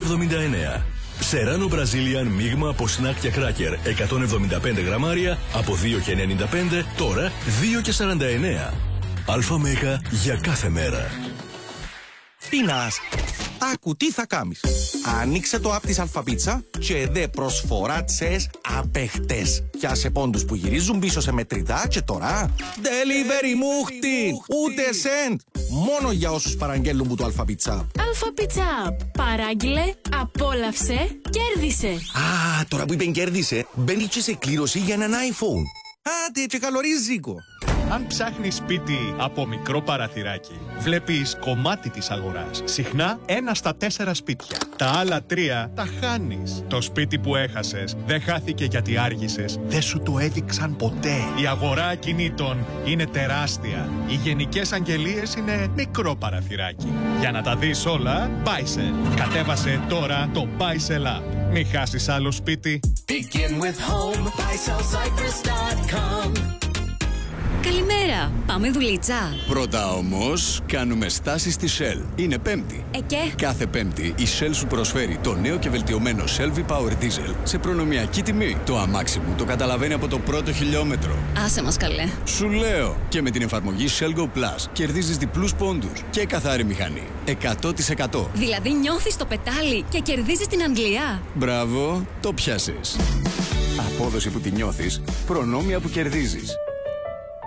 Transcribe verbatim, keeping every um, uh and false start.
εβδομήντα εννέα. Σεράνο Brazilian μείγμα από σνακ και κράκερ εκατόν εβδομήντα πέντε γραμμάρια από δύο και ενενήντα πέντε, τώρα δύο και σαράντα εννέα. Αλφα Μέγα για κάθε μέρα. Τίνας, άκου τι θα κάνεις. Ανοίξε το app της Αλφαπίτσα και δε προσφορά τσες απεχτές. Πιάσε πόντους που γυρίζουν πίσω σε μετρητά και τώρα delivery μούχτη, ούτε σεντ. Μόνο για όσους παραγγέλνουν που το Αλφαπίτσα. Αλφαπίτσα, παράγγειλε, απόλαυσε, κέρδισε. Α, τώρα που είπεν κέρδισε, μπαίνει και σε κλήρωση για έναν iPhone. Άντε και καλορίζικο. Αν ψάχνεις σπίτι από μικρό παραθυράκι, βλέπεις κομμάτι της αγοράς. Συχνά ένα στα τέσσερα σπίτια. Τα άλλα τρία τα χάνεις. Το σπίτι που έχασες δεν χάθηκε γιατί άργησες. Δεν σου το έδειξαν ποτέ. Η αγορά ακινήτων είναι τεράστια. Οι γενικές αγγελίες είναι μικρό παραθυράκι. Για να τα δεις όλα, Buysell. Κατέβασε τώρα το Buysell App. Μην χάσεις άλλο σπίτι. Begin with home, buy sell cyprus dot com. Καλημέρα, πάμε δουλίτσα. Πρώτα όμως, κάνουμε στάση στη Shell. Είναι Πέμπτη. Ε, και? Κάθε Πέμπτη η Shell σου προσφέρει το νέο και βελτιωμένο Shell V-Power Diesel σε προνομιακή τιμή. Το αμάξι μου το καταλαβαίνει από το πρώτο χιλιόμετρο. Άσε μας καλέ. Σου λέω, και με την εφαρμογή Shell Go Plus κερδίζεις διπλούς πόντους και καθαρή μηχανή. εκατό τοις εκατό. Δηλαδή νιώθεις το πετάλι και κερδίζεις την Αγγλία. Μπράβο, το πιάσες. Απόδοση που τη νιώθεις, προνόμια που κερδίζεις.